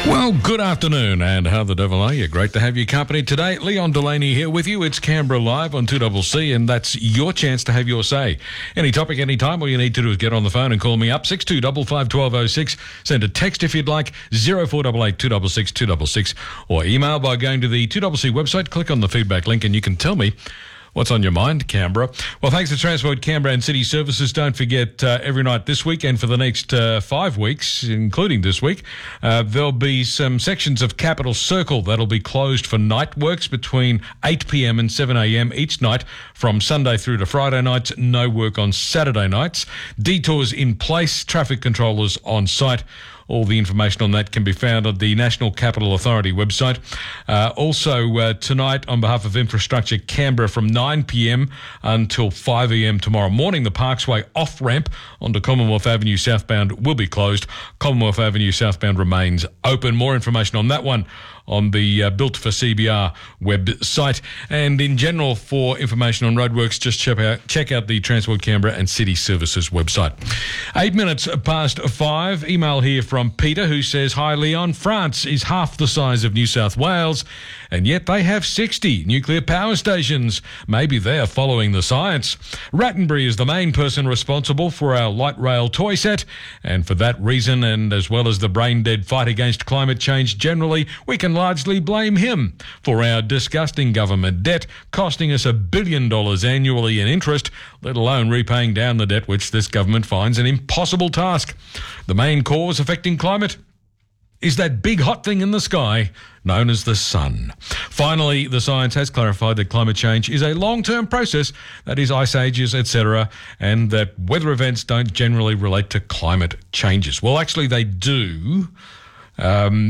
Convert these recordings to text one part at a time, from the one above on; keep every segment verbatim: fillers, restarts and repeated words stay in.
Well, good afternoon, and how the devil are you? Great to have your company today. Leon Delaney here with you. It's Canberra Live on two C C, and that's your chance to have your say. Any topic, any time, all you need to do is get on the phone and call me up, six two five five, one two zero six. Send a text if you'd like, zero four eight eight, two six six, two six six, or email by going to the two C C website, click on the feedback link, and you can tell me what's on your mind, Canberra. Well, thanks to Transport Canberra and City Services. Don't forget, uh, every night this week and for the next uh, five weeks, including this week, uh, there'll be some sections of Capital Circle that'll be closed for night works between eight p.m. and seven a.m. each night from Sunday through to Friday nights. No work on Saturday nights. Detours in place, traffic controllers on site. All the information on that can be found on the National Capital Authority website. Uh, also, uh, tonight, on behalf of Infrastructure Canberra, from nine p.m. until five a.m. tomorrow morning, the Parksway off-ramp onto Commonwealth Avenue southbound will be closed. Commonwealth Avenue southbound remains open. More information on that one on the uh, Built for C B R website. And in general, for information on roadworks, just check out, check out the Transport Canberra and City Services website. Eight minutes past five. Email here from Peter, who says, "Hi, Leon. France is half the size of New South Wales, and yet they have sixty nuclear power stations. Maybe they're following the science. Rattenbury is the main person responsible for our light rail toy set, and for that reason, and as well as the brain-dead fight against climate change generally, we can largely blame him for our disgusting government debt, costing us a billion dollars annually in interest, let alone repaying down the debt, which this government finds an impossible task. The main cause affecting climate is that big hot thing in the sky known as the sun. Finally, the science has clarified that climate change is a long-term process, that is ice ages, et cetera, and that weather events don't generally relate to climate changes." Well, actually they do. Um,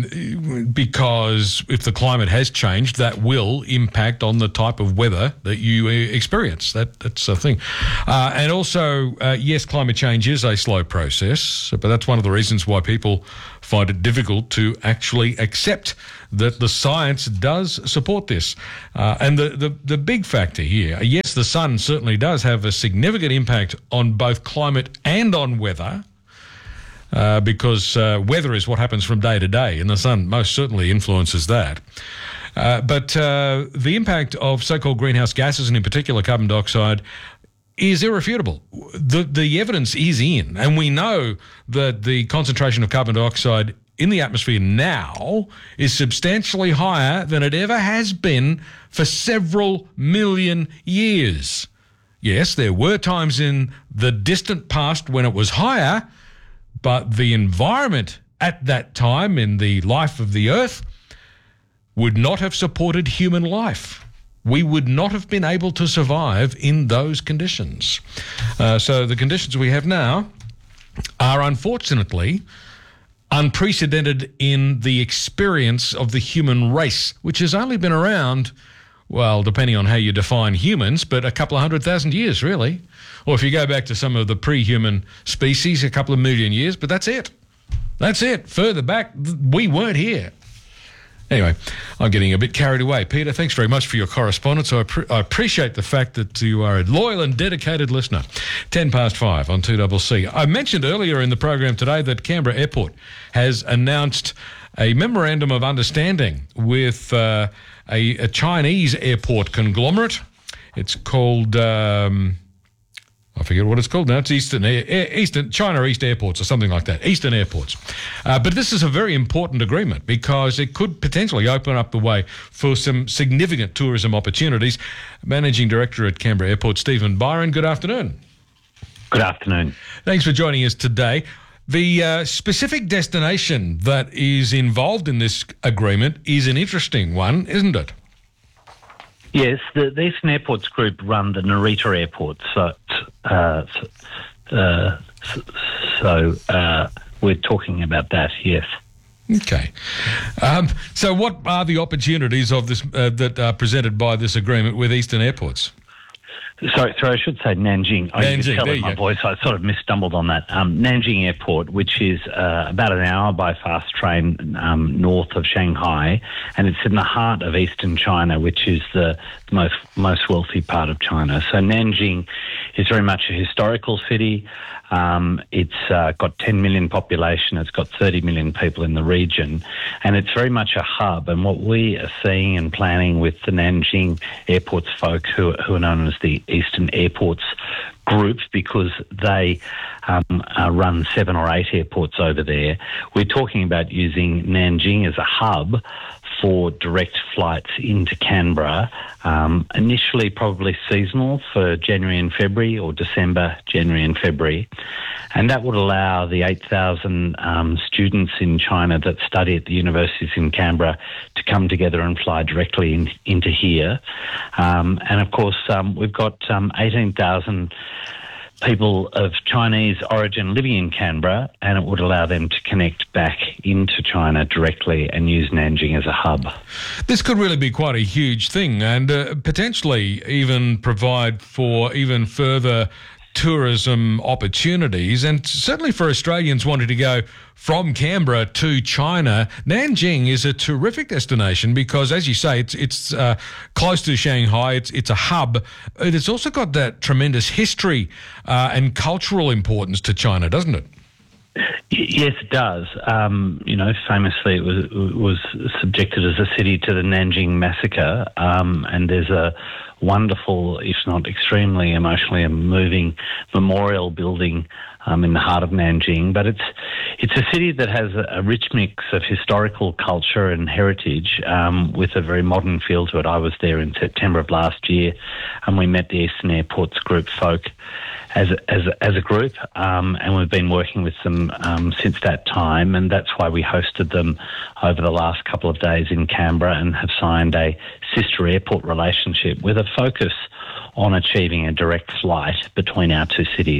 because if the climate has changed, that will impact on the type of weather that you experience. That That's a thing. Uh, and also, uh, yes, climate change is a slow process, but that's one of the reasons why people find it difficult to actually accept that the science does support this. Uh, and the, the, the big factor here, yes, the sun certainly does have a significant impact on both climate and on weather. Uh, because uh, weather is what happens from day to day, and the sun most certainly influences that. Uh, but uh, the impact of so-called greenhouse gases, and in particular carbon dioxide, is irrefutable. The, the evidence is in, and we know that the concentration of carbon dioxide in the atmosphere now is substantially higher than it ever has been for several million years. Yes, there were times in the distant past when it was higher, but the environment at that time in the life of the Earth would not have supported human life. We would not have been able to survive in those conditions. Uh, so the conditions we have now are unfortunately unprecedented in the experience of the human race, which has only been around, well, depending on how you define humans, but a couple of hundred thousand years, really. Or if you go back to some of the pre-human species, a couple of million years, but that's it. That's it. Further back, we weren't here. Anyway, I'm getting a bit carried away. Peter, thanks very much for your correspondence. I, pre- I appreciate the fact that you are a loyal and dedicated listener. Ten past five on two C C. I mentioned earlier in the program today that Canberra Airport has announced a memorandum of understanding with uh, a, a Chinese airport conglomerate. It's called... Um, I forget what it's called now. It's Eastern, Eastern China East Airports or something like that. Eastern Airports. Uh, but this is a very important agreement because it could potentially open up the way for some significant tourism opportunities. Managing Director at Canberra Airport, Stephen Byron, good afternoon. Good afternoon. Thanks for joining us today. The uh, specific destination that is involved in this agreement is an interesting one, isn't it? Yes, the, the Eastern Airports Group run the Narita Airport, so uh, uh, so uh, we're talking about that. Yes. Okay. Um, so, what are the opportunities of this uh, that are presented by this agreement with Eastern Airports? Sorry, sorry, I should say Nanjing. I Nanjing, can tell there in you my go. voice, I sort of misstumbled on that. Um, Nanjing Airport, which is uh, about an hour by fast train um, north of Shanghai, and it's in the heart of eastern China, which is the most most wealthy part of China. So Nanjing is very much a historical city. Um, it's uh, got ten million population. It's got thirty million people in the region, and it's very much a hub. And what we are seeing and planning with the Nanjing Airports folk, who, who are known as the Eastern Airports Group, because they um, uh, run seven or eight airports over there, we're talking about using Nanjing as a hub for direct flights into Canberra, um, initially probably seasonal for January and February, or December, January and February. And that would allow the eight thousand um, students in China that study at the universities in Canberra to come together and fly directly in, into here. Um, and of course, um, we've got um, eighteen thousand people of Chinese origin living in Canberra, and it would allow them to connect back into China directly and use Nanjing as a hub. This could really be quite a huge thing, and uh, potentially even provide for even further tourism opportunities, and certainly for Australians wanting to go from Canberra to China. Nanjing is a terrific destination because, as you say, it's it's uh, close to Shanghai. It's it's a hub. It's also got that tremendous history uh, and cultural importance to China, doesn't it? Yes, it does. Um, you know, famously, it was it was subjected as a city to the Nanjing massacre, um, and there's a wonderful, if not extremely emotionally moving memorial building um, in the heart of Nanjing. But it's it's a city that has a, a rich mix of historical culture and heritage, um, with a very modern feel to it. I was there in September of last year, and we met the Eastern Airports Group folk as a, as a, as a group, um, and we've been working with them um, since that time, and that's why we hosted them over the last couple of days in Canberra and have signed a sister airport relationship with a focus on achieving a direct flight between our two cities.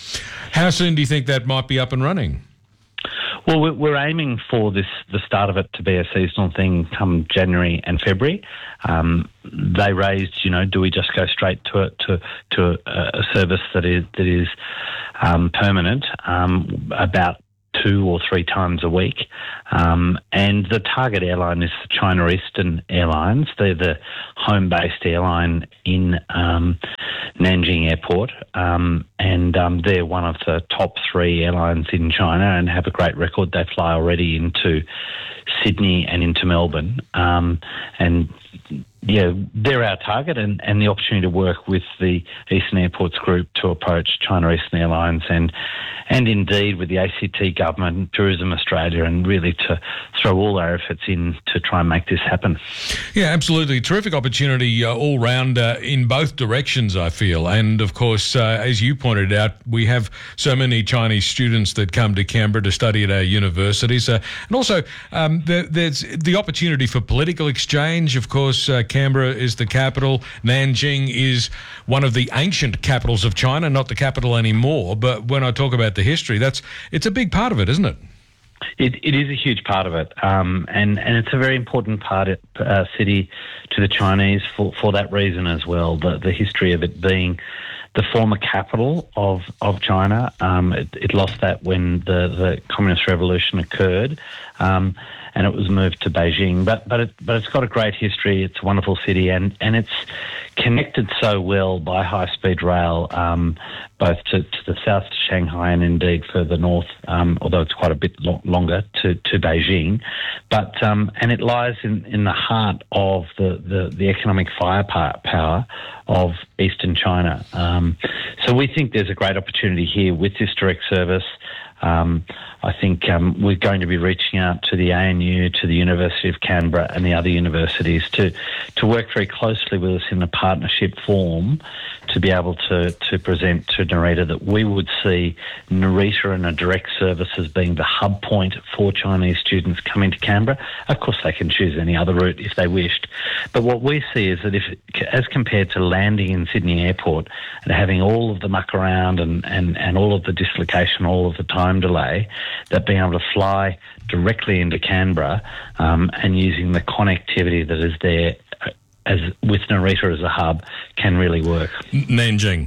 How soon do you think that might be up and running? Well, we're aiming for this, the start of it to be a seasonal thing come January and February. Um, they raised, you know, do we just go straight to a, to, to a, a service that is, that is um, permanent, um, about two or three times a week. Um, and the target airline is China Eastern Airlines. They're the home-based airline in um, Nanjing Airport, um, and um, they're one of the top three airlines in China and have a great record. They fly already into Sydney and into Melbourne. Um, and yeah, they're our target, and, and the opportunity to work with the Eastern Airports Group to approach China Eastern Airlines and and indeed with the A C T government, Tourism Australia, and really to throw all our efforts in to try and make this happen. Yeah, absolutely. Terrific opportunity uh, all round uh, in both directions, I feel. And of course, uh, as you pointed out, we have so many Chinese students that come to Canberra to study at our universities. Uh, and also, um, there, there's the opportunity for political exchange. Of course, uh, Canberra is the capital. Nanjing is one of the ancient capitals of China, not the capital anymore. But when I talk about the history, that's it's a big part of it, isn't it? It, it is a huge part of it, um, and and it's a very important part of, uh, city to the Chinese for, for that reason as well. The the history of it being the former capital of of China. Um, it, it lost that when the, the Communist Revolution occurred, um, and it was moved to Beijing. But but it but it's got a great history. It's a wonderful city, and and it's connected so well by high speed rail, um, both to, to the south to Shanghai and indeed further north, um, although it's quite a bit lo- longer to, to Beijing. But um, and it lies in, in the heart of the, the, the economic firepower of eastern China. Um, so we think there's a great opportunity here with this direct service. Um, I think um, we're going to be reaching out to the A N U, to the University of Canberra and the other universities to to work very closely with us in a partnership form to be able to, to present to Narita that we would see Narita and a direct service as being the hub point for Chinese students coming to Canberra. Of course, they can choose any other route if they wished. But what we see is that if, as compared to landing in Sydney Airport and having all of the muck around and, and, and all of the dislocation, all of the time delay, that being able to fly directly into Canberra um, and using the connectivity that is there as with Narita as a hub can really work. Nanjing.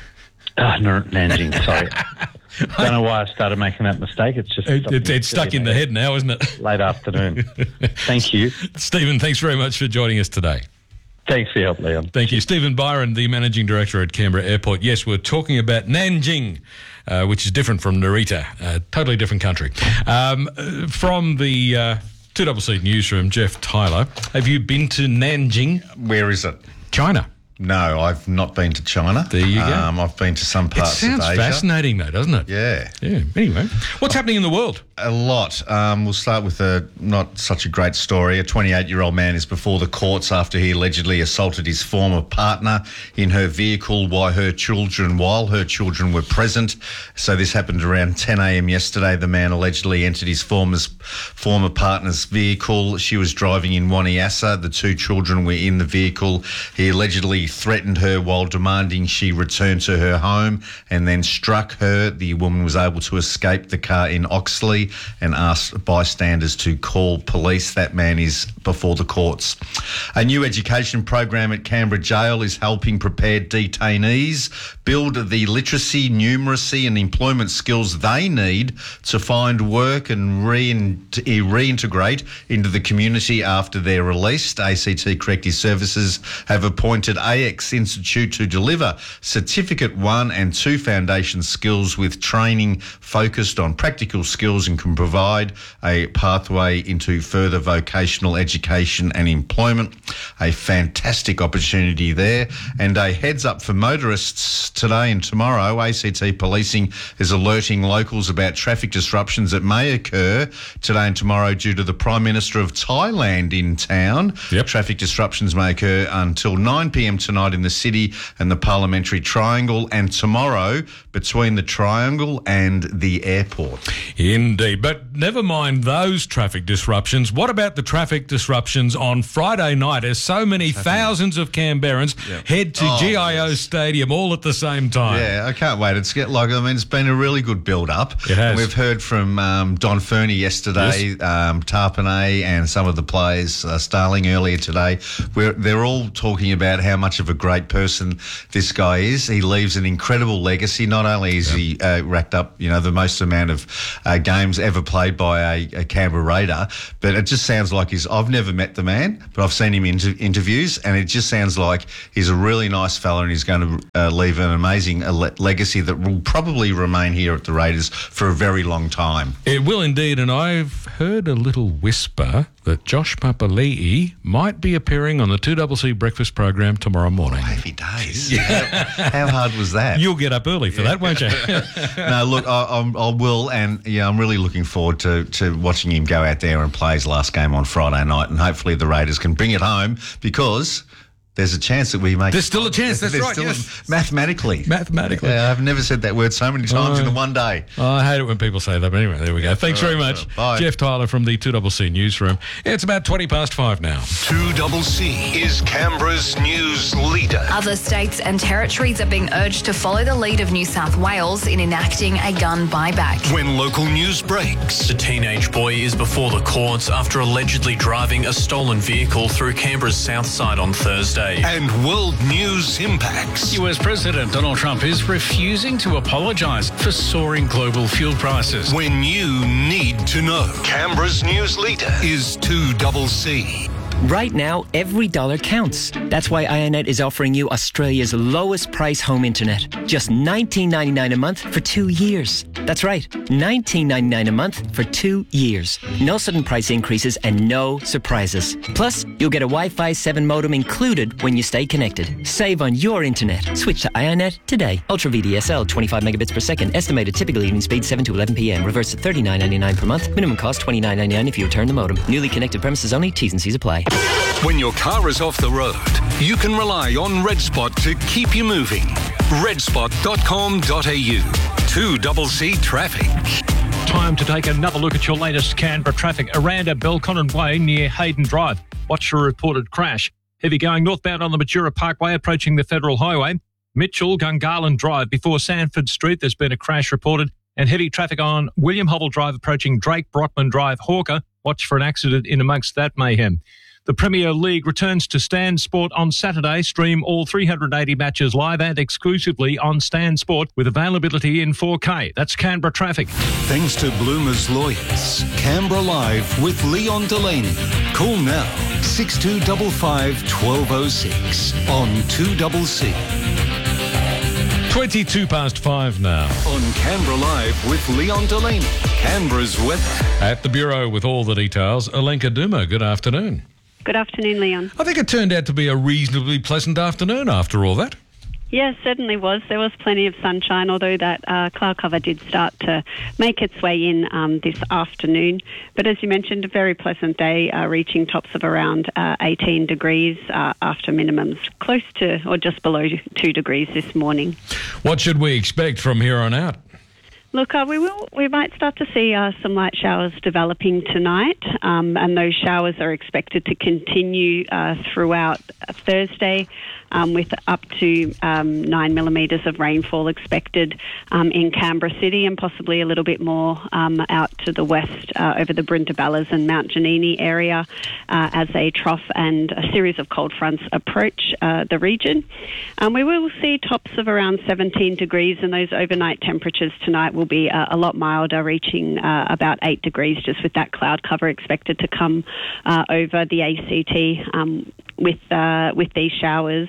Ah, N- Nanjing, sorry. Don't know why I started making that mistake. It's just It, it, it's stuck in the head now, isn't it? late afternoon. Thank you. Stephen, thanks very much for joining us today. Thanks for your help, Leon. Thank you. Stephen Byron, the Managing Director at Canberra Airport. Yes, we're talking about Nanjing, uh, which is different from Narita, a totally different country. Um, uh, from the uh, two C C newsroom, Jeff Tyler, have you been to Nanjing? Where is it? China. No, I've not been to China. There you go. Um, I've been to some It parts of Asia. sounds fascinating, though, doesn't it? Yeah. Yeah. Anyway, what's happening in the world? A lot. Um, we'll start with a not such a great story. A twenty-eight-year-old man is before the courts after he allegedly assaulted his former partner in her vehicle while her children while her children were present. So this happened around ten a.m. yesterday. The man allegedly entered his former's, former partner's vehicle. She was driving in Waniasa. The two children were in the vehicle. He allegedly threatened her while demanding she return to her home and then struck her. The woman was able to escape the car in Oxley and asked bystanders to call police. That man is before the courts. A new education program at Canberra Jail is helping prepare detainees build the literacy, numeracy and employment skills they need to find work and rein- reintegrate into the community after they're released. A C T Corrective Services have appointed A X Institute to deliver Certificate one and two foundation skills with training focused on practical skills and can provide a pathway into further vocational education and employment. A fantastic opportunity there. And a heads up for motorists today and tomorrow. A C T Policing is alerting locals about traffic disruptions that may occur today and tomorrow due to the Prime Minister of Thailand in town. Yep. Traffic disruptions may occur until nine p.m. tonight in the city and the Parliamentary Triangle, and tomorrow between the Triangle and the airport. Indeed. But never mind those traffic disruptions. What about the traffic disruptions on Friday night as so many thousands of Canberrans Yep. head to Oh, G I O yes. Stadium all at the same time? Yeah, I can't wait. It's get like I mean, it's been a really good build-up. It has. We've heard from um, Don Fernie yesterday, Yes. um, Tarpanay, and some of the players, uh, Starling earlier today. We're, they're all talking about how much of a great person this guy is. He leaves an incredible legacy. Not only is he uh, racked up, you know, the most amount of uh, games ever played by a, a Canberra Raider, but it just sounds like he's. I've never met the man, but I've seen him in inter- interviews, and it just sounds like he's a really nice fella, and he's going to uh, leave an amazing uh, le- legacy that will probably remain here at the Raiders for a very long time. It will indeed, and I've heard a little whisper that Josh Papali'i might be appearing on the two C C breakfast program tomorrow morning. Happy days. how, how hard was that? You'll get up early for that, won't you? No, look, I, I'm, I will, and yeah, I'm really looking forward to, to watching him go out there and play his last game on Friday night, and hopefully the Raiders can bring it home because there's a chance that we make. There's still a chance, that's There's right, still yes. a- mathematically. Mathematically. Yeah, I've never said that word so many times in Oh. one day. Oh, I hate it when people say that, but anyway, there we go. Thanks very much. Bye. Jeff Tyler from the two C C newsroom. It's about twenty past five now. two C C is Canberra's news leader. Other states and territories are being urged to follow the lead of New South Wales in enacting a gun buyback. When local news breaks, The teenage boy is before the courts after allegedly driving a stolen vehicle through Canberra's south side on Thursday. and world news impacts. U S President Donald Trump is refusing to apologise for soaring global fuel prices. When you need to know. Canberra's news leader is two C C. Right now, every dollar counts. That's why iiNet is offering you Australia's lowest price home internet. Just nineteen ninety-nine a month for two years. That's right, nineteen ninety-nine a month for two years. No sudden price increases and no surprises. Plus, you'll get a Wi-Fi seven modem included when you stay connected. Save on your internet. Switch to iiNet today. Ultra V D S L, twenty-five megabits per second. Estimated typical evening speed seven to eleven p.m. Reverse at thirty-nine ninety-nine per month. Minimum cost twenty-nine ninety-nine if you return the modem. Newly connected premises only. T's and C's apply. When your car is off the road, you can rely on RedSpot to keep you moving. red spot dot com dot a u. two C C traffic. Time to take another look at your latest Canberra traffic. Aranda Belconnen Way near Hayden Drive. Watch for a reported crash. Heavy going northbound on the Matura Parkway approaching the Federal Highway. Mitchell Gungahlin Drive before Sanford Street. There's been a crash reported. And heavy traffic on William Hubble Drive approaching Drake Brockman Drive Hawker. Watch for an accident in amongst that mayhem. The Premier League returns to Stan Sport on Saturday. Stream all three hundred eighty matches live and exclusively on Stan Sport with availability in four K. That's Canberra traffic. Thanks to Bloomer's Lawyers. Canberra Live with Leon Delaney. Call now six two five five, one two zero six on two C C. twenty-two past five now. On Canberra Live with Leon Delaney. Canberra's weather. At the Bureau with all the details, Alenka Duma, good afternoon. Good afternoon, Leon. I think it turned out to be a reasonably pleasant afternoon after all that. Yes, certainly was. There was plenty of sunshine, although that uh, cloud cover did start to make its way in um, this afternoon. But as you mentioned, a very pleasant day, uh, reaching tops of around uh, eighteen degrees uh, after minimums close to or just below two degrees this morning. What should we expect from here on out? Look, uh, we will. We might start to see uh, some light showers developing tonight, um, and those showers are expected to continue uh, throughout Thursday, um, with up to um, nine millimetres of rainfall expected um, in Canberra City, and possibly a little bit more um, out to the west uh, over the Brindaballas and Mount Janini area uh, as a trough and a series of cold fronts approach uh, the region. Um, we will see tops of around seventeen degrees, and those overnight temperatures tonight will be uh, a lot milder, reaching uh, about eight degrees, just with that cloud cover expected to come uh, over the A C T um, with uh, with these showers.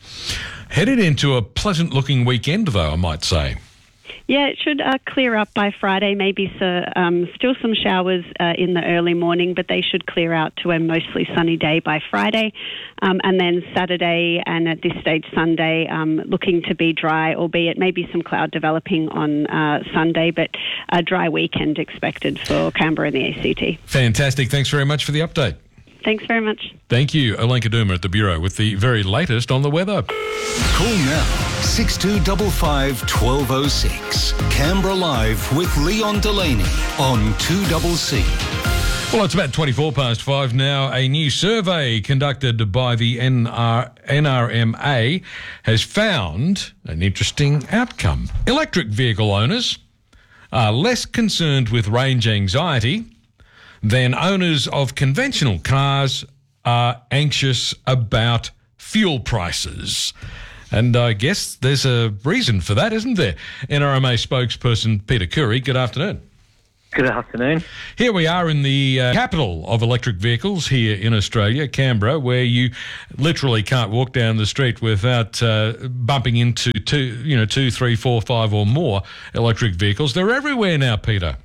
Headed into a pleasant-looking weekend, though, I might say. Yeah, it should uh, clear up by Friday. Maybe so, um, still some showers uh, in the early morning, but they should clear out to a mostly sunny day by Friday. Um, and then Saturday and at this stage Sunday, um, looking to be dry, albeit maybe some cloud developing on uh, Sunday, but a dry weekend expected for Canberra and the A C T. Fantastic. Thanks very much for the update. Thanks very much. Thank you, Alenka Duma at the Bureau with the very latest on the weather. Call now six two five five, one two zero six. Canberra Live with Leon Delaney on two C C. Well, it's about twenty-four past five now. A new survey conducted by the N R N R M A has found an interesting outcome. Electric vehicle owners are less concerned with range anxiety than owners of conventional cars are anxious about fuel prices. And I guess there's a reason for that, isn't there? N R M A spokesperson Peter Curry, good afternoon. Good afternoon. Here we are in the uh, capital of electric vehicles here in Australia, Canberra, where you literally can't walk down the street without uh, bumping into two, you know, two, three, four, five or more electric vehicles. They're everywhere now, Peter.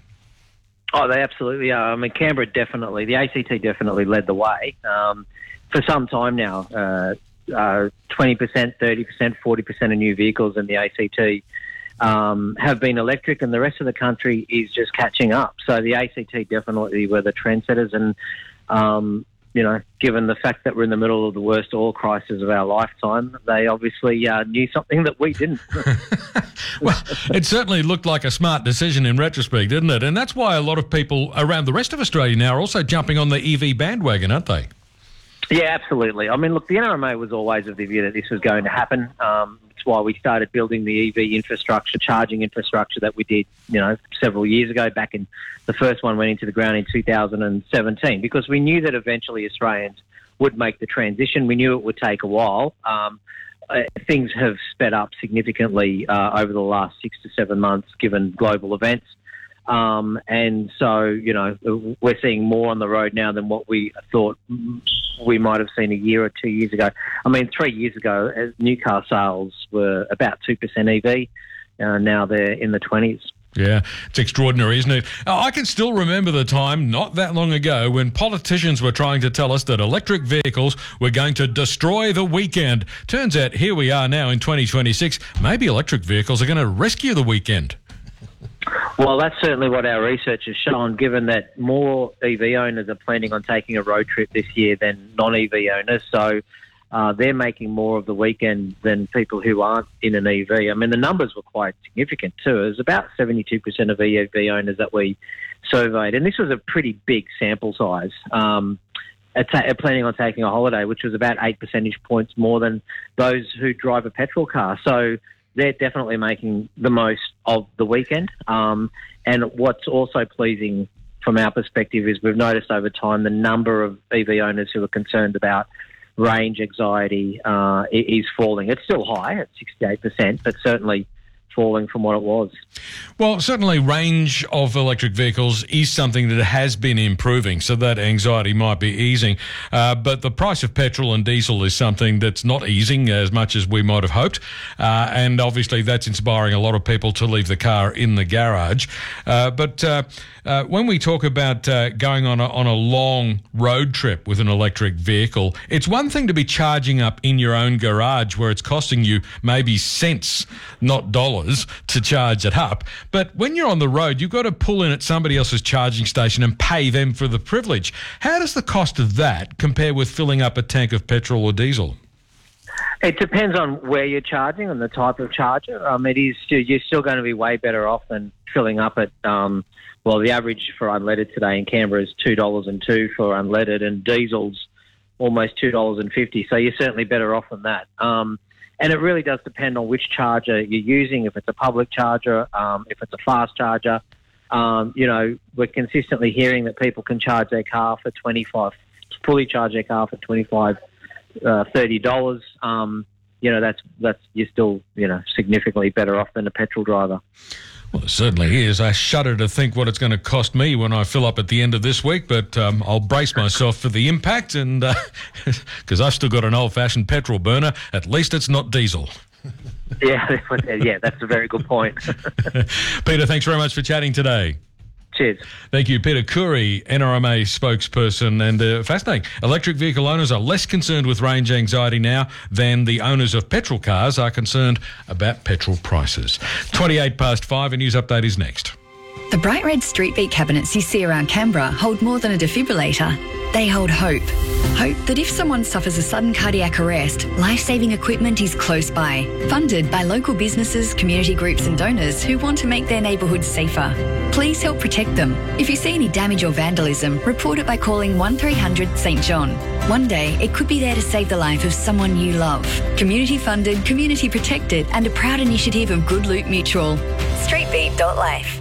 Oh, they absolutely are. I mean, Canberra definitely, the A C T definitely led the way um, for some time now. Uh, uh, twenty percent, thirty percent, forty percent of new vehicles in the A C T um, have been electric, and the rest of the country is just catching up. So the A C T definitely were the trendsetters, and um, you know, given the fact that we're in the middle of the worst oil crisis of our lifetime, they obviously uh, knew something that we didn't. Well, it certainly looked like a smart decision in retrospect, didn't it? And that's why a lot of people around the rest of Australia now are also jumping on the E V bandwagon, aren't they? Yeah, absolutely. I mean, look, the N R M A was always of the view that this was going to happen. Um, it's why we started building the E V infrastructure, charging infrastructure that we did, you know, several years ago. Back in the first one went into the ground in two thousand seventeen, because we knew that eventually Australians would make the transition. We knew it would take a while. Um, uh, things have sped up significantly uh, over the last six to seven months, given global events. Um, and so, you know, we're seeing more on the road now than what we thought we might have seen a year or two years ago. I mean, three years ago, new car sales were about two percent E V. Uh, now they're in the twenties. Yeah, it's extraordinary, isn't it? I can still remember the time not that long ago when politicians were trying to tell us that electric vehicles were going to destroy the weekend. Turns out here we are now in twenty twenty-six. Maybe electric vehicles are going to rescue the weekend. Well, that's certainly what our research has shown, given that more E V owners are planning on taking a road trip this year than non-E V owners. So uh, they're making more of the weekend than people who aren't in an E V. I mean, the numbers were quite significant too. It was about seventy-two percent of E V owners that we surveyed. And this was a pretty big sample size. Um, ta- planning on taking a holiday, which was about eight percentage points more than those who drive a petrol car. So they're definitely making the most of the weekend. Um, and what's also pleasing from our perspective is we've noticed over time the number of E V owners who are concerned about range anxiety uh, is falling. It's still high at sixty-eight percent, but certainly falling from what it was. Well, certainly range of electric vehicles is something that has been improving, so that anxiety might be easing. Uh, but the price of petrol and diesel is something that's not easing as much as we might have hoped. Uh, and obviously that's inspiring a lot of people to leave the car in the garage. Uh, but uh, uh, when we talk about uh, going on a, on a long road trip with an electric vehicle, it's one thing to be charging up in your own garage where it's costing you maybe cents, not dollars, to charge it up. But when you're on the road, you've got to pull in at somebody else's charging station and pay them for the privilege. How does the cost of that compare with filling up a tank of petrol or diesel? It depends on where you're charging and the type of charger. Um, it is still, you're still going to be way better off than filling up at, um, well, the average for unleaded today in Canberra is two dollars and two for unleaded, and diesel's almost two dollars and fifty. So you're certainly better off than that. Um, And it really does depend on which charger you're using, if it's a public charger, um, if it's a fast charger. Um, you know, we're consistently hearing that people can charge their car for twenty-five dollars, fully charge their car for twenty-five dollars, uh, thirty dollars. Um, you know, that's, that's, you're still, you know, significantly better off than a petrol driver. Well, it certainly is. I shudder to think what it's going to cost me when I fill up at the end of this week, but um, I'll brace myself for the impact, and because uh, I've still got an old-fashioned petrol burner. At least it's not diesel. Yeah, yeah, that's a very good point. Peter, thanks very much for chatting today. Cheers. Thank you. Peter Curry, N R M A spokesperson, and uh, fascinating. Electric vehicle owners are less concerned with range anxiety now than the owners of petrol cars are concerned about petrol prices. twenty-eight past five, a news update is next. The bright red street beat cabinets you see around Canberra hold more than a defibrillator. They hold hope. Hope that if someone suffers a sudden cardiac arrest, life-saving equipment is close by. Funded by local businesses, community groups and donors who want to make their neighbourhoods safer. Please help protect them. If you see any damage or vandalism, report it by calling one three hundred St John. One day, it could be there to save the life of someone you love. Community funded, community protected, and a proud initiative of Good Loot Mutual. streetbeat dot life.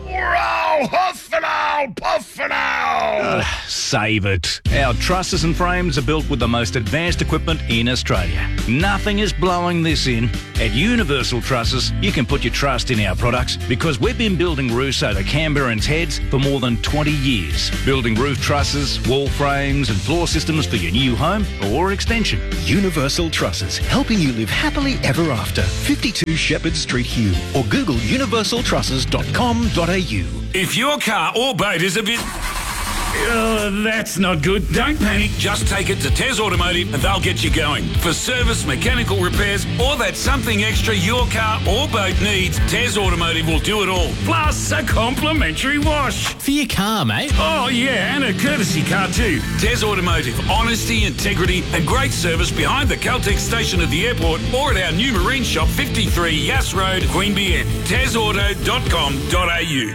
Wow, huff and owl, puff and owl! Uh, save it. Our trusses and frames are built with the most advanced equipment in Australia. Nothing is blowing this in. At Universal Trusses, you can put your trust in our products because we've been building roofs over Canberrans' heads for more than twenty years. Building roof trusses, wall frames and floor systems for your new home or extension. Universal Trusses, helping you live happily ever after. fifty-two Shepherd Street, Hume, or Google universal trusses dot com dot a u. If your car or boat is a bit... Uh, that's not good. Don't panic. Just take it to Tez Automotive and they'll get you going. For service, mechanical repairs, or that something extra your car or boat needs, Tez Automotive will do it all. Plus a complimentary wash. For your car, mate. Oh, yeah, and a courtesy car too. Tez Automotive. Honesty, integrity and great service behind the Caltex station at the airport or at our new marine shop, fifty-three Yass Road, Queanbeyan. tez auto dot com dot a u.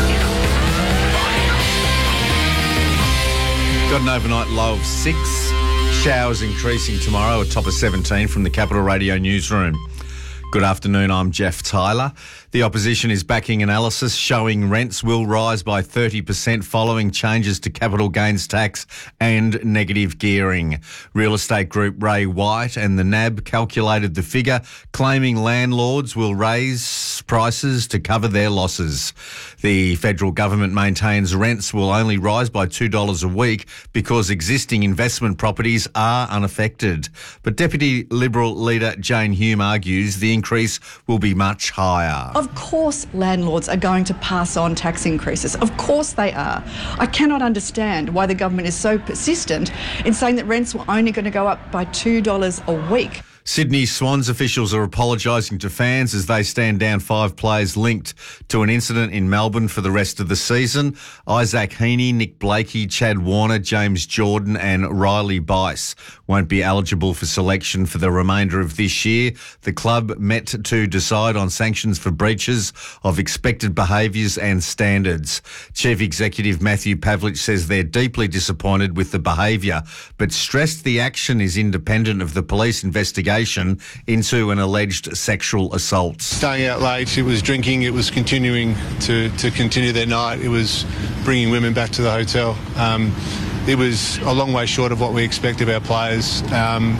Got an overnight low of six. Showers increasing tomorrow, a top of seventeen from the Capital Radio newsroom. Good afternoon, I'm Jeff Tyler. The opposition is backing analysis showing rents will rise by thirty percent following changes to capital gains tax and negative gearing. Real estate group Ray White and the N A B calculated the figure, claiming landlords will raise prices to cover their losses. The federal government maintains rents will only rise by two dollars a week because existing investment properties are unaffected. But Deputy Liberal leader Jane Hume argues the increase will be much higher. Of course landlords are going to pass on tax increases. Of course they are. I cannot understand why the government is so persistent in saying that rents were only going to go up by two dollars a week. Sydney Swans officials are apologising to fans as they stand down five players linked to an incident in Melbourne for the rest of the season. Isaac Heaney, Nick Blakey, Chad Warner, James Jordan and Riley Bice won't be eligible for selection for the remainder of this year. The club met to decide on sanctions for breaches of expected behaviours and standards. Chief Executive Matthew Pavlich says they're deeply disappointed with the behaviour, but stressed the action is independent of the police investigation investigation into an alleged sexual assault. Staying out late, it was drinking, it was continuing to, to continue their night, it was bringing women back to the hotel. Um, it was a long way short of what we expect of our players. Um,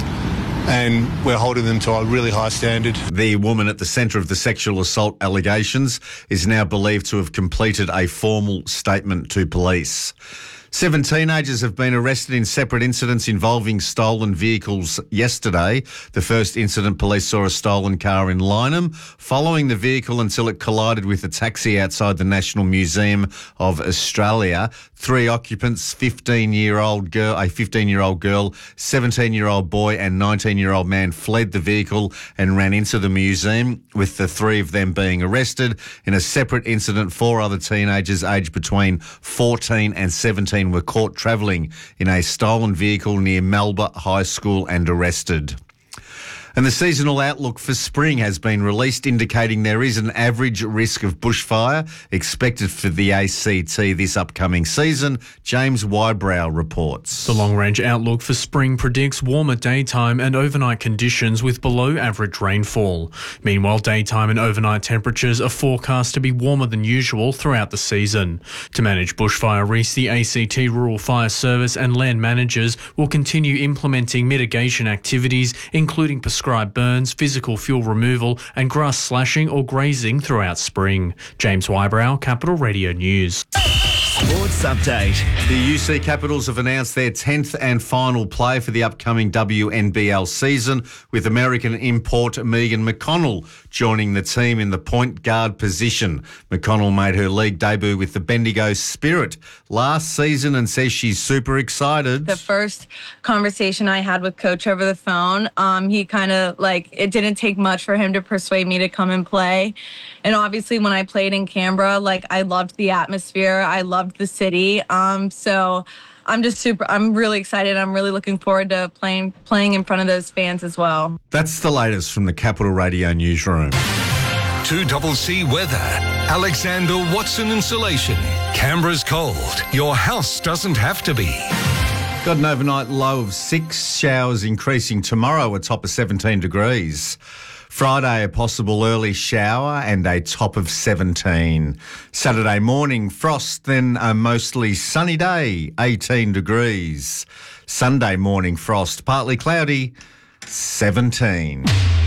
and we're holding them to a really high standard. The woman at the centre of the sexual assault allegations is now believed to have completed a formal statement to police. Seven teenagers have been arrested in separate incidents involving stolen vehicles yesterday. The first incident, police saw a stolen car in Lynham, following the vehicle until it collided with a taxi outside the National Museum of Australia. Three occupants, fifteen-year-old girl, a fifteen-year-old girl, seventeen-year-old boy and nineteen-year-old man fled the vehicle and ran into the museum, with the three of them being arrested. In a separate incident, four other teenagers aged between fourteen and seventeen were caught travelling in a stolen vehicle near Melba High School and arrested. And the seasonal outlook for spring has been released, indicating there is an average risk of bushfire expected for the A C T this upcoming season. James Wybrow reports. The long-range outlook for spring predicts warmer daytime and overnight conditions with below-average rainfall. Meanwhile, daytime and overnight temperatures are forecast to be warmer than usual throughout the season. To manage bushfire risks, the A C T Rural Fire Service and land managers will continue implementing mitigation activities, including prescribed burns, physical fuel removal and grass slashing or grazing throughout spring. James Wybrow, Capital Radio News. Sports update. The U C Capitals have announced their tenth and final play for the upcoming W N B L season, with American import Megan McConnell joining the team in the point guard position. McConnell made her league debut with the Bendigo Spirit last season and says she's super excited. The first conversation I had with Coach over the phone, um, he kind of like, it didn't take much for him to persuade me to come and play. And obviously when I played in Canberra, like I loved the atmosphere. I loved the city. Um, so I'm just super, I'm really excited. I'm really looking forward to playing, playing in front of those fans as well. That's the latest from the Capital Radio newsroom. two double C weather. Alexander Watson Insulation. Canberra's cold. Your house doesn't have to be. Got an overnight low of six, showers increasing tomorrow, a top of seventeen degrees. Friday, a possible early shower and a top of seventeen. Saturday morning, frost, then a mostly sunny day, eighteen degrees. Sunday morning, frost, partly cloudy, seventeen.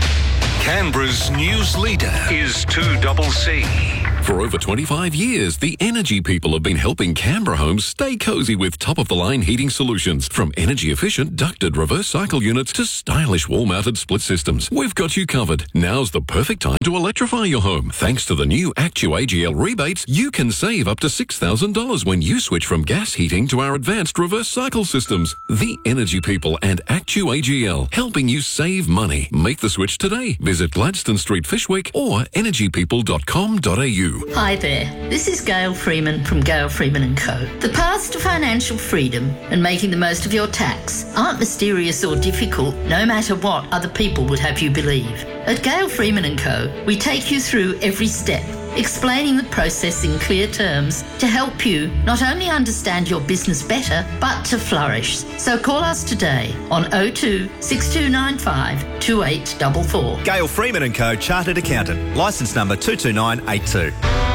Canberra's news leader is two double C. For over twenty-five years, the Energy People have been helping Canberra homes stay cosy with top-of-the-line heating solutions. From energy-efficient ducted reverse cycle units to stylish wall-mounted split systems, we've got you covered. Now's the perfect time to electrify your home. Thanks to the new Actu A G L rebates, you can save up to six thousand dollars when you switch from gas heating to our advanced reverse cycle systems. The Energy People and Actu A G L, helping you save money. Make the switch today. Visit Gladstone Street, Fishwick or energy people dot com dot a u. Hi there, this is Gail Freeman from Gail Freeman and Co. The paths to financial freedom and making the most of your tax aren't mysterious or difficult, no matter what other people would have you believe. At Gail Freeman and Co, we take you through every step, explaining the process in clear terms to help you not only understand your business better, but to flourish. So call us today on oh two, six two nine five, two eight four four. Gail Freeman and Co, Chartered Accountant, licence number two two nine eight two.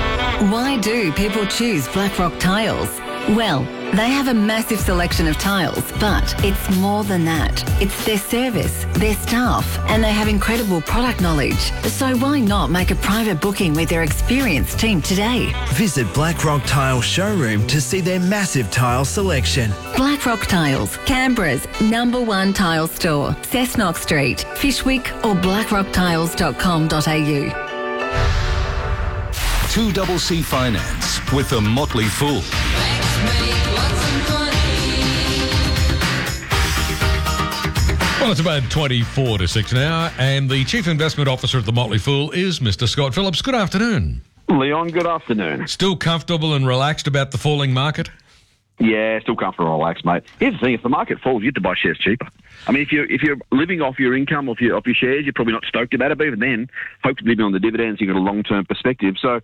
Why do people choose Blackrock Tiles? Well, they have a massive selection of tiles, but it's more than that. It's their service, their staff, and they have incredible product knowledge. So why not make a private booking with their experienced team today? Visit Blackrock Tile Showroom to see their massive tile selection. Blackrock Tiles, Canberra's number one tile store. Cessnock Street, Fishwick or blackrock tiles dot com dot a u. two double C Finance with the Motley Fool. Well, it's about twenty-four to six now, and the Chief Investment Officer at the Motley Fool is Mister Scott Phillips. Good afternoon. Leon, good afternoon. Still comfortable and relaxed about the falling market? Yeah, still comfortable and relaxed, mate. Here's the thing, if the market falls, you have to buy shares cheaper. I mean, if you're, if you're living off your income, off your, off your shares, you're probably not stoked about it, but even then, folks living on the dividends, you've got a long-term perspective. So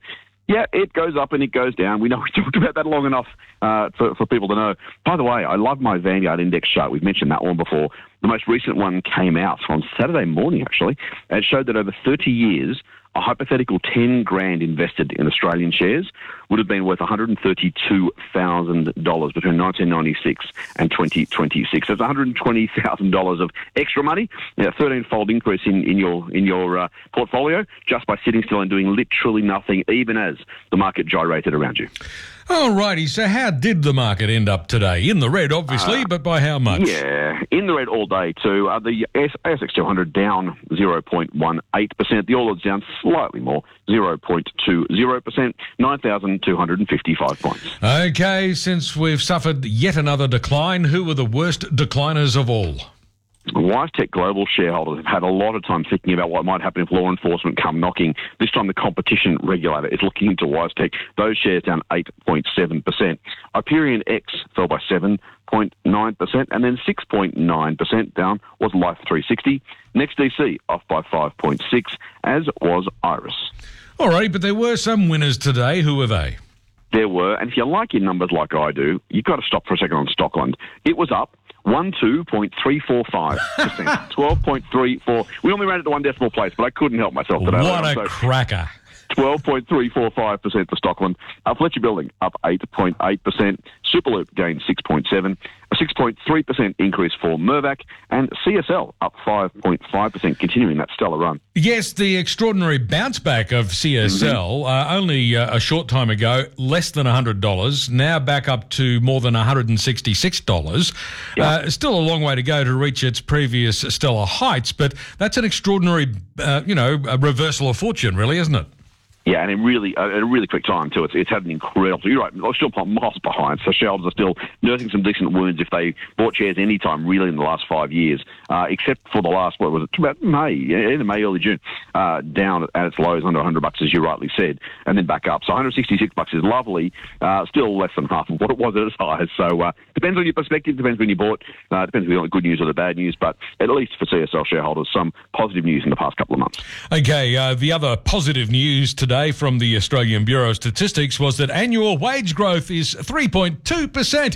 Yeah, it goes up and it goes down. We know we talked about that long enough uh, for, for people to know. By the way, I love my Vanguard Index chart. We've mentioned that one before. The most recent one came out on Saturday morning, actually. It showed that over thirty years, a hypothetical ten grand invested in Australian shares would have been worth one hundred thirty-two thousand dollars between nineteen ninety-six and twenty twenty-six. So it's one hundred twenty thousand dollars of extra money, a thirteen-fold increase in, in your in your uh, portfolio just by sitting still and doing literally nothing, even as the market gyrated around you. All righty, so how did the market end up today? In the red, obviously, Uh, but by how much? Yeah, in the red all day too. Uh, the A S X two hundred down zero point one eight percent. The All Ords down slightly more, zero point two zero percent, nine thousand two hundred fifty-five points. Okay, since we've suffered yet another decline, who were the worst decliners of all? WiseTech Global shareholders have had a lot of time thinking about what might happen if law enforcement come knocking. This time the competition regulator is looking into WiseTech. Those shares down eight point seven percent. Hyperion X fell by seven point nine percent, and then six point nine percent down was Life three sixty. Next D C off by five point six, as was Iris. All right, but there were some winners today. Who were they? There were, and if you like your numbers like I do, you've got to stop for a second on Stockland. It was up twelve point three four five percent. twelve point three four. We only ran it to one decimal place, but I couldn't help myself today. What a So cracker. twelve point three four five percent for Stockland. Uh, Fletcher Building up eight point eight percent. Superloop gained six point seven percent. A six point three percent increase for Mirvac. And C S L up five point five percent, continuing that stellar run. Yes, the extraordinary bounce back of C S L, Mm-hmm. uh, only uh, a short time ago, less than one hundred dollars, now back up to more than one hundred sixty-six dollars. Uh, still a long way to go to reach its previous stellar heights, but that's an extraordinary, uh, you know, a reversal of fortune, really, isn't it? Yeah, and in really, uh, in a really quick time too. It's, it's had an incredible. You're right. I'm still miles behind, so shareholders are still nursing some decent wounds if they bought shares any time really in the last five years, uh, except for the last what was it about May, end of May, early June, uh, down at its lows under one hundred bucks as you rightly said, and then back up. So one hundred sixty-six bucks is lovely, uh, still less than half of what it was at its highs. So uh, depends on your perspective, depends when you bought, uh, depends on the good news or the bad news. But at least for C S L shareholders, some positive news in the past couple of months. Okay, uh, the other positive news today from the Australian Bureau of Statistics was that annual wage growth is three point two percent.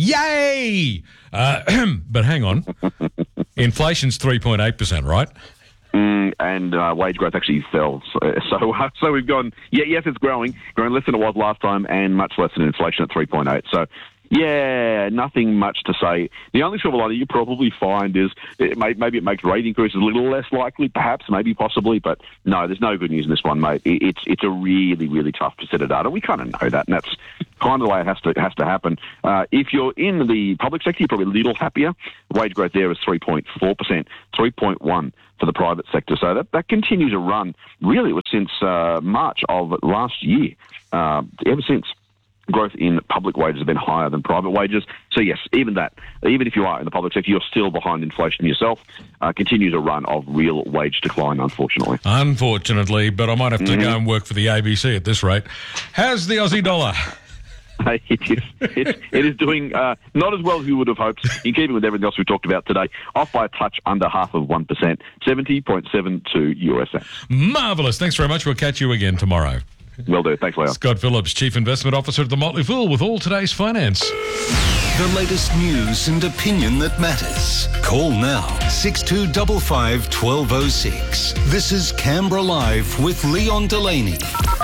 Yay! Uh, but hang on. Inflation's three point eight percent, right? Mm, and uh, wage growth actually fell. So, so, uh, so we've gone, yeah, yes, it's growing, growing less than it was last time and much less than inflation at three point eight. So, yeah, nothing much to say. The only silver lining you probably find is it may, maybe it makes rate increases a little less likely, perhaps, maybe, possibly, but no, there's no good news in this one, mate. It, it's it's a really, really tough set of data. We kind of know that, and that's kind of the way it has to has to happen. Uh, if you're in the public sector, you're probably a little happier. Wage growth there is three point four percent, three point one for the private sector. So that, that continues to run, really, it was since uh, March of last year, uh, ever since. Growth in public wages has been higher than private wages. So, yes, even that, even if you are in the public sector, you're still behind inflation yourself. Uh, continues a run of real wage decline, unfortunately. Unfortunately, but I might have to Mm-hmm. go and work for the A B C at this rate. How's the Aussie dollar? It is, it, it is doing uh, not as well as we would have hoped, in keeping with everything else we talked about today. Off by a touch under half of one percent, seventy point seven two U S cents. Marvellous. Thanks very much. We'll catch you again tomorrow. Will do. Thanks, Leo. Scott Phillips, Chief Investment Officer at the Motley Fool, with all today's finance. The latest news and opinion that matters. Call now, six two five five, one two zero six. This is Canberra Live with Leon Delaney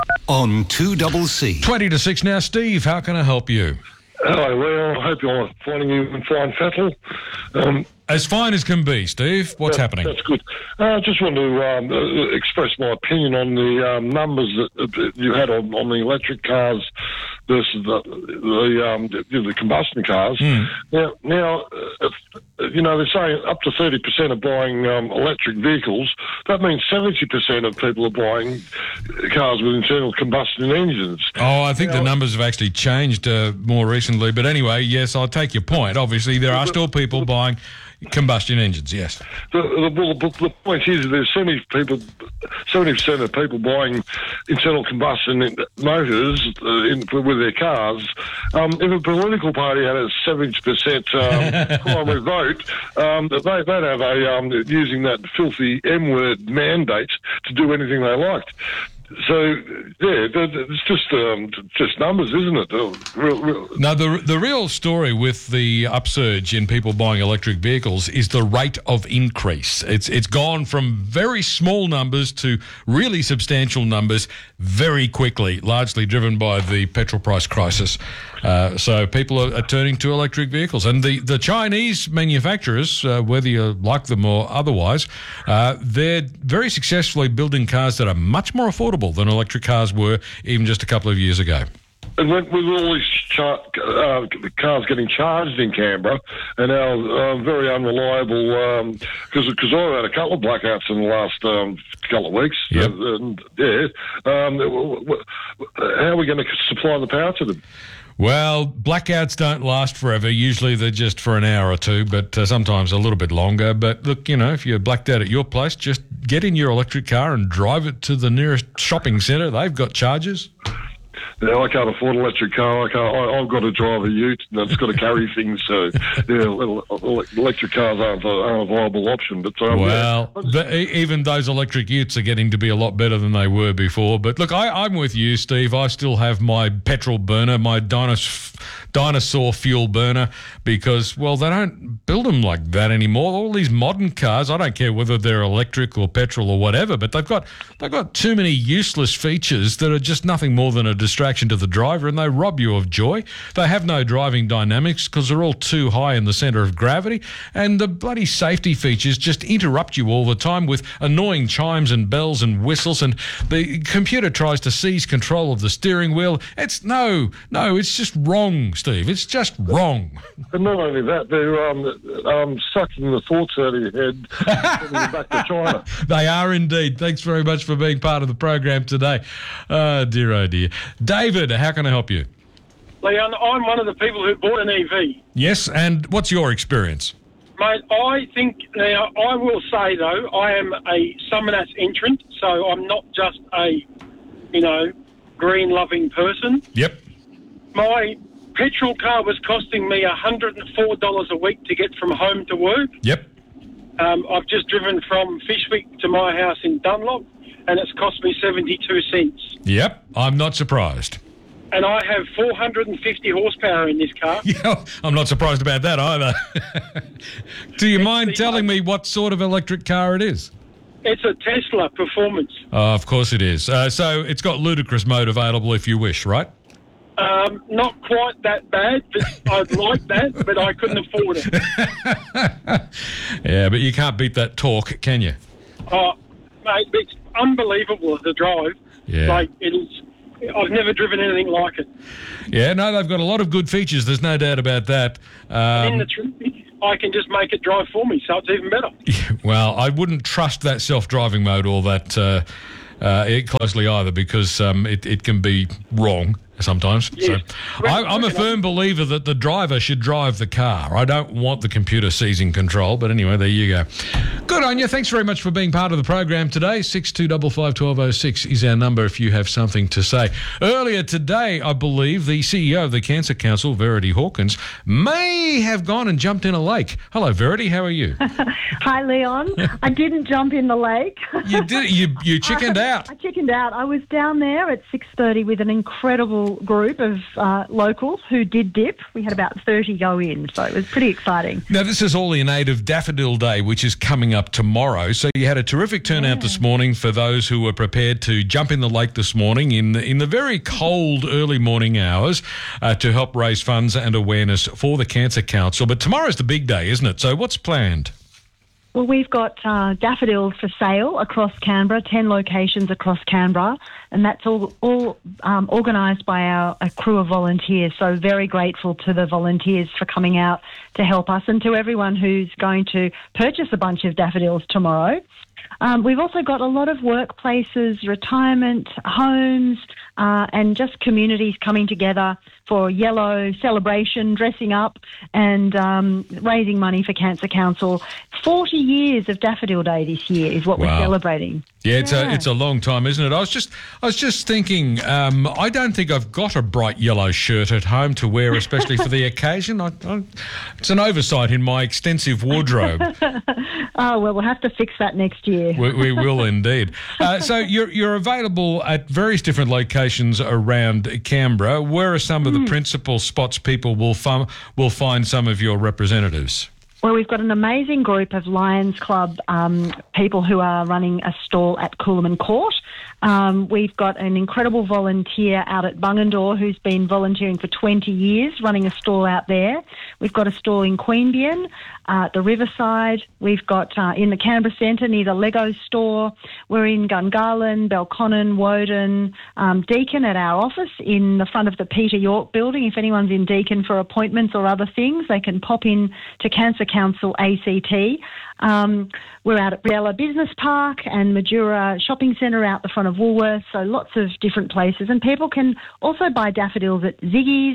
on two C C. twenty to six now. Steve, how can I help you? Hello, Leon. I hope you're finding you in fine fettle. Um, as fine as can be, Steve. What's that, happening? That's good. Uh, I just want to um, uh, express my opinion on the um, numbers that, that you had on, on the electric cars versus the the, um, the, the combustion cars. Mm. Now, now uh, if, you know, they're saying up to thirty percent are buying um, electric vehicles. That means seventy percent of people are buying cars with internal combustion engines. Oh, I think now, the numbers have actually changed uh, more recently. But anyway, yes, I'll take your point. Obviously, there are still people buying combustion engines, yes. The, the, the, the point is there's so many people, seventy percent of people buying internal combustion motors uh, in, with their cars. Um, if a political party had a seventy percent um, primary vote, um, they, they'd have a, um, using that filthy M-word mandate to do anything they liked. So yeah, it's just um, just numbers, isn't it? Real, real. Now, the the real story with the upsurge in people buying electric vehicles is the rate of increase. It's it's gone from very small numbers to really substantial numbers very quickly, largely driven by the petrol price crisis. Uh, so people are, are turning to electric vehicles, and the the Chinese manufacturers, uh, whether you like them or otherwise, uh, they're very successfully building cars that are much more affordable than electric cars were even just a couple of years ago. And with, with all these char- uh, cars getting charged in Canberra, and now uh, very unreliable, because um, because I've had a couple of blackouts in the last um, couple of weeks. Yep. Uh, and, yeah, um, how are we going to supply the power to them? Well, blackouts don't last forever. Usually they're just for an hour or two, but uh, sometimes a little bit longer. But look, you know, if you're blacked out at your place, just get in your electric car and drive it to the nearest shopping centre. They've got chargers. Yeah, I can't afford an electric car. I can't, I, I've got to drive a ute that's got to carry things. So, yeah, electric cars aren't a, aren't a viable option. But um, well, yeah. the, even those electric utes are getting to be a lot better than they were before. But look, I, I'm with you, Steve. I still have my petrol burner, my dinosaur, dinosaur fuel burner, because, well, they don't build them like that anymore. All these modern cars, I don't care whether they're electric or petrol or whatever, but they've got they've got too many useless features that are just nothing more than a distraction to the driver, and they rob you of joy. They have no driving dynamics because they're all too high in the centre of gravity, and the bloody safety features just interrupt you all the time with annoying chimes and bells and whistles, and the computer tries to seize control of the steering wheel. It's no, no, it's just wrong, Steve. It's just wrong. And not only that, they're um, um, sucking the thoughts out of your head and sending you back to China. They are indeed. Thanks very much for being part of the program today. Oh, dear, oh, dear. David, how can I help you? Leon, I'm one of the people who bought an E V. Yes, and what's your experience? Mate, I think, now, I will say, though, I am a Summonats entrant, so I'm not just a, you know, green-loving person. Yep. My petrol car was costing me one hundred four dollars a week to get from home to work. Yep. Um, I've just driven from Fishwick to my house in Dunlop, and it's cost me seventy-two cents. Yep, I'm not surprised. And I have four hundred fifty horsepower in this car. Yeah, I'm not surprised about that either. Do you mind telling me what sort of electric car it is? It's a Tesla Performance. Oh, of course it is. Uh, so it's got ludicrous mode available if you wish, right? Um, not quite that bad, but I'd like that, but I couldn't afford it. Yeah, but you can't beat that torque, can you? Oh, mate, it's unbelievable the drive. Yeah. Like, it is. I've never driven anything like it. Yeah, no, they've got a lot of good features. There's no doubt about that. Um, In the truth, I can just make it drive for me, so it's even better. Well, I wouldn't trust that self-driving mode all that uh, uh, closely either, because um, it, it can be wrong sometimes. Yes. So I, I'm a firm believer that the driver should drive the car. I don't want the computer seizing control, but anyway, there you go. Good on you. Thanks very much for being part of the program today. six two five five, one two zero six is our number if you have something to say. Earlier today, I believe, the C E O of the Cancer Council, Verity Hawkins, may have gone and jumped in a lake. Hello, Verity. How are you? Hi, Leon. I didn't jump in the lake. You did. You you chickened I, out. I chickened out. I was down there at six thirty with an incredible group of uh, locals who did dip. We had about thirty go in, so it was pretty exciting. Now, this is all in aid of Daffodil Day, which is coming up tomorrow. So you had a terrific turnout yeah. this morning for those who were prepared to jump in the lake this morning in the, in the very cold early morning hours uh, to help raise funds and awareness for the Cancer Council. But tomorrow's the big day, isn't it? So what's planned? Well, we've got uh, daffodils for sale across Canberra, ten locations across Canberra, and that's all, all um, organised by our a crew of volunteers. So very grateful to the volunteers for coming out to help us, and to everyone who's going to purchase a bunch of daffodils tomorrow. Um, we've also got a lot of workplaces, retirement, homes, uh, and just communities coming together for yellow celebration, dressing up and um, raising money for Cancer Council. forty years of Daffodil Day this year is what Wow. we're celebrating. Yeah, it's Yeah. a it's a long time, isn't it? I was just I was just thinking. Um, I don't think I've got a bright yellow shirt at home to wear, especially for the occasion. I, I, it's an oversight in my extensive wardrobe. Oh, well, we'll have to fix that next year. we, we will indeed. Uh, so you're you're available at various different locations around Canberra. Where are some of the principal spots people will fun, will find some of your representatives? Well, we've got an amazing group of Lions Club um, people who are running a stall at Coolaman Court. Um, we've got an incredible volunteer out at Bungendore who's been volunteering for twenty years, running a stall out there. We've got a stall in Queanbeyan, uh, at the Riverside. We've got uh, in the Canberra Centre near the Lego store. We're in Gungahlin, Belconnen, Woden, um, Deakin at our office in the front of the Peter York building. If anyone's in Deakin for appointments or other things, they can pop in to Cancer Council A C T. Um, we're out at Riella Business Park and Majura Shopping Centre out the front of Woolworths, so lots of different places. And people can also buy daffodils at Ziggy's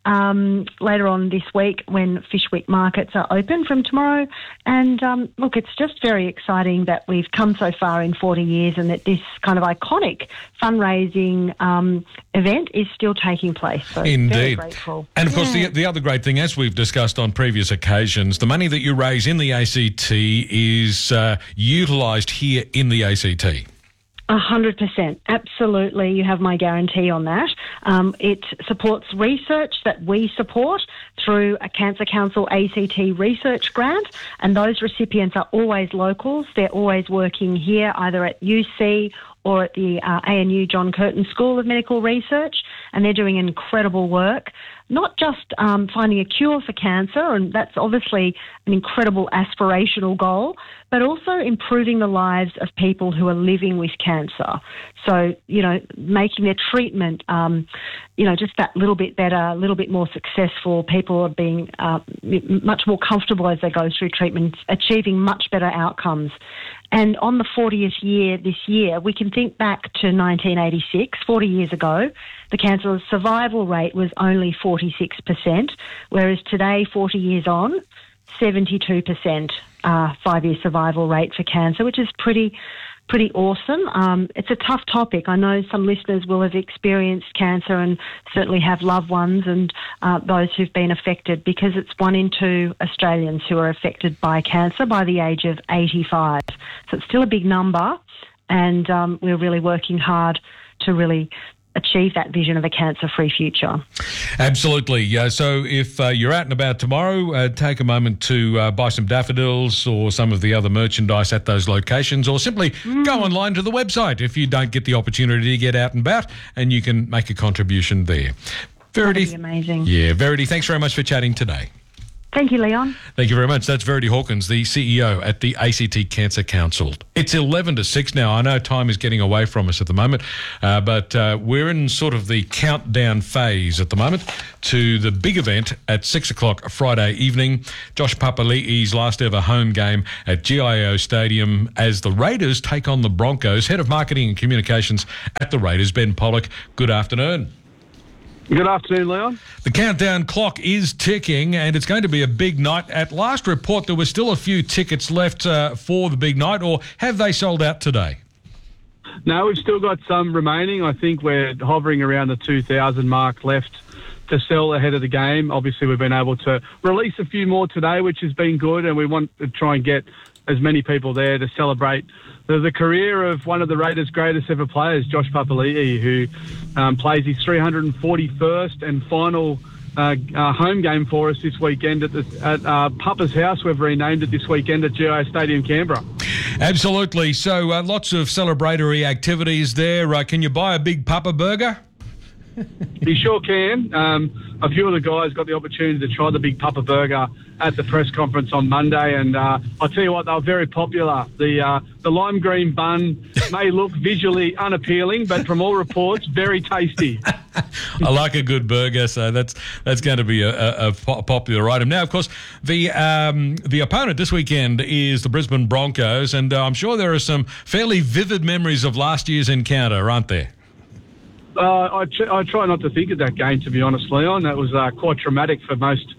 um, later on this week when Fish Week markets are open from tomorrow. And um, look, it's just very exciting that we've come so far in forty years and that this kind of iconic fundraising um, event is still taking place. So very Indeed. grateful. And of course, Yeah. the the other great thing, as we've discussed on previous occasions, the money that you raise in the A C T is uh, utilised here in the A C T. A hundred percent. Absolutely. You have my guarantee on that. Um, it supports research that we support through a Cancer Council A C T research grant, and those recipients are always locals. They're always working here, either at U C or at the uh, A N U John Curtin School of Medical Research, and they're doing incredible work. Not just um, finding a cure for cancer, and that's obviously an incredible aspirational goal, but also improving the lives of people who are living with cancer. So, you know, making their treatment, um, you know, just that little bit better, a little bit more successful. People are being uh, m- much more comfortable as they go through treatment, achieving much better outcomes. And on the fortieth year this year, we can think back to nineteen eighty-six, forty years ago, the cancer survival rate was only forty-six percent, whereas today, forty years on, seventy-two percent uh, five-year survival rate for cancer, which is pretty pretty awesome. Um, it's a tough topic. I know some listeners will have experienced cancer and certainly have loved ones and uh, those who've been affected, because it's one in two Australians who are affected by cancer by the age of eighty-five. So it's still a big number, and um, we're really working hard to really achieve that vision of a cancer-free future. Absolutely. Uh, so if uh, you're out and about tomorrow, uh, take a moment to uh, buy some daffodils or some of the other merchandise at those locations, or simply Mm. go online to the website if you don't get the opportunity to get out and about, and you can make a contribution there. Verity, That'd be amazing. yeah, Verity, thanks very much for chatting today. Thank you, Leon. Thank you very much. That's Verity Hawkins, the C E O at the A C T Cancer Council. It's eleven to six now. I know time is getting away from us at the moment, uh, but uh, we're in sort of the countdown phase at the moment to the big event at six o'clock Friday evening. Josh Papali'i's last ever home game at G I O Stadium as the Raiders take on the Broncos. Head of Marketing and Communications at the Raiders, Ben Pollock. Good afternoon. Good afternoon, Leon. The countdown clock is ticking, and it's going to be a big night. At last report, there were still a few tickets left uh, for the big night, or have they sold out today? No, we've still got some remaining. I think we're hovering around the two thousand mark left to sell ahead of the game. Obviously, we've been able to release a few more today, which has been good, and we want to try and get as many people there to celebrate the, the career of one of the Raiders' greatest ever players, Josh Papali'i, who um, plays his three hundred forty-first and final uh, uh, home game for us this weekend at, the, at uh, Papa's house. We've renamed it this weekend at G I O Stadium, Canberra. Absolutely. So uh, lots of celebratory activities there. Uh, can you buy a big Papa burger? You sure can. Um, a few of the guys got the opportunity to try the Big Papa Burger at the press conference on Monday, and uh, I'll tell you what, they were very popular. The uh, the lime green bun may look visually unappealing, but from all reports, very tasty. I like a good burger, so that's that's going to be a, a, a popular item. Now, of course, the um, the opponent this weekend is the Brisbane Broncos, and uh, I'm sure there are some fairly vivid memories of last year's encounter, aren't there? Uh, I, tr- I try not to think of that game, to be honest, Leon. That was uh, quite traumatic for most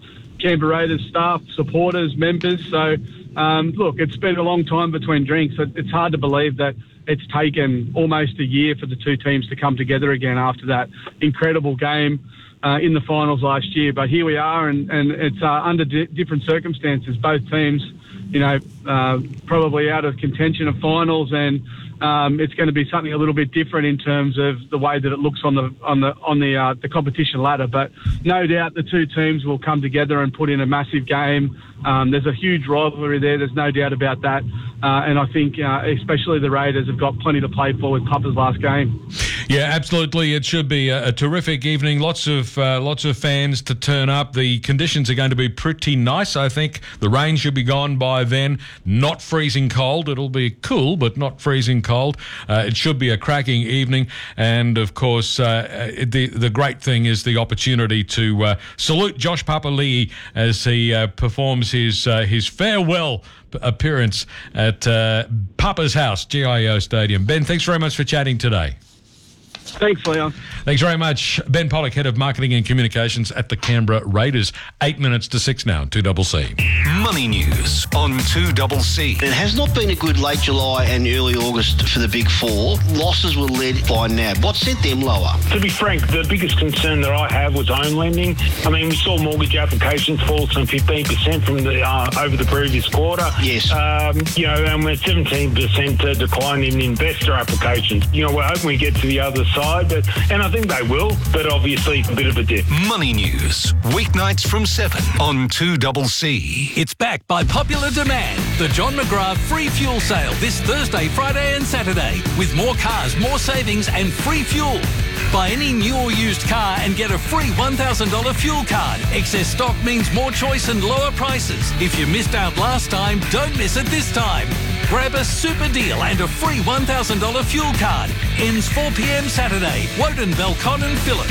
Canberra Raiders staff, supporters, members. So, um, look, it's been a long time between drinks. It, it's hard to believe that it's taken almost a year for the two teams to come together again after that incredible game uh, in the finals last year. But here we are, and, and it's uh, under di- different circumstances. Both teams, you know, uh, probably out of contention of finals, and um, it's going to be something a little bit different in terms of the way that it looks on the on the on the uh, the competition ladder. But no doubt the two teams will come together and put in a massive game. Um, there's a huge rivalry there. There's no doubt about that. Uh, and I think uh, especially the Raiders have got plenty to play for with Papa's last game. Yeah, absolutely. It should be a, a terrific evening. Lots of uh, lots of fans to turn up. The conditions are going to be pretty nice, I think. The rain should be gone by then. Not freezing cold. It'll be cool, but not freezing cold. Uh, it should be a cracking evening. And, of course, uh, the, the great thing is the opportunity to uh, salute Josh Papali'i as he uh, performs his uh, his farewell appearance at uh, Papa's house, G I O Stadium. Ben, thanks very much for chatting today. Thanks, Leon. Thanks very much. Ben Pollock, Head of Marketing and Communications at the Canberra Raiders. Eight minutes to six now, two C C. Money news on two C C. It has not been a good late July and early August for the Big Four. Losses were led by N A B. What sent them lower? To be frank, the biggest concern that I have was home lending. I mean, we saw mortgage applications fall some fifteen percent from the uh, over the previous quarter. Yes. Um, you know, and we're seventeen percent decline in investor applications. You know, we're hoping we get to the other side, but and I think they will, but obviously a bit of a dip. Money news, weeknights from seven on two C C. It's back by popular demand. The John McGrath free fuel sale this Thursday, Friday and Saturday with more cars, more savings and free fuel. Buy any new or used car and get a free one thousand dollars fuel card. Excess stock means more choice and lower prices. If you missed out last time, don't miss it this time. Grab a super deal and a free one thousand dollars fuel card. Ends four p.m. Saturday. Woden, Belcon and Phillip.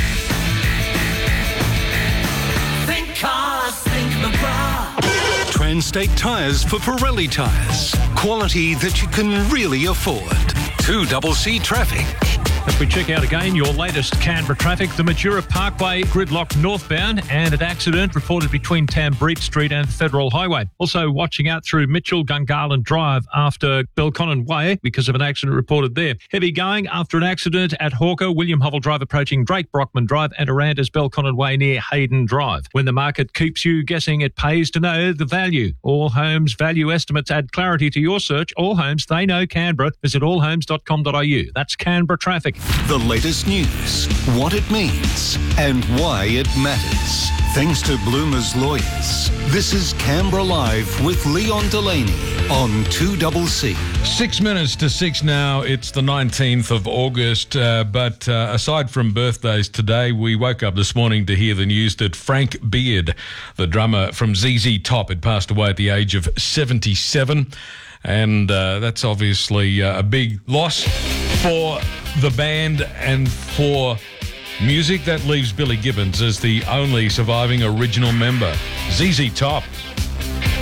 Think cars, think McGrath. Transtate Tyres for Pirelli tyres. Quality that you can really afford. two C C traffic. If we check out again your latest Canberra traffic, the Majura Parkway gridlock northbound and an accident reported between Tambreet Street and Federal Highway. Also watching out through Mitchell Gungahlin Drive after Belconnen Way because of an accident reported there. Heavy going after an accident at Hawker, William Hovell Drive approaching Drake Brockman Drive and Aranda's Belconnen Way near Hayden Drive. When the market keeps you guessing, it pays to know the value. All Homes value estimates add clarity to your search. All Homes, they know Canberra. Visit all homes dot com dot a u. That's Canberra traffic. The latest news, what it means, and why it matters. Thanks to Bloomer's lawyers. This is Canberra Live with Leon Delaney on two C C. Six minutes to six now. It's the nineteenth of August. Uh, but uh, aside from birthdays today, we woke up this morning to hear the news that Frank Beard, the drummer from Z Z Top, had passed away at the age of seventy-seven. And uh, that's obviously uh, a big loss for the band and for music. That leaves Billy Gibbons as the only surviving original member. Z Z Top.